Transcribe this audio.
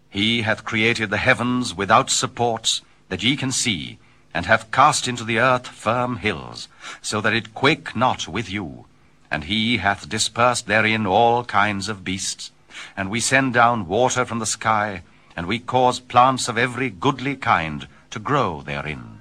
He hath created the heavens without supports, that ye can see, and hath cast into the earth firm hills, so that it quake not with you. And he hath dispersed therein all kinds of beasts. And we send down water from the sky, and we cause plants of every goodly kind to grow therein.